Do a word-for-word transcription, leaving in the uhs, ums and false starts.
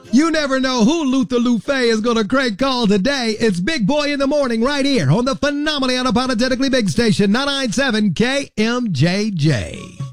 You never know who Luther Lufe is going to crank call today. It's Big Boy in the Morning right here on the phenomenally unapologetically big station, nine ninety-seven K M J J.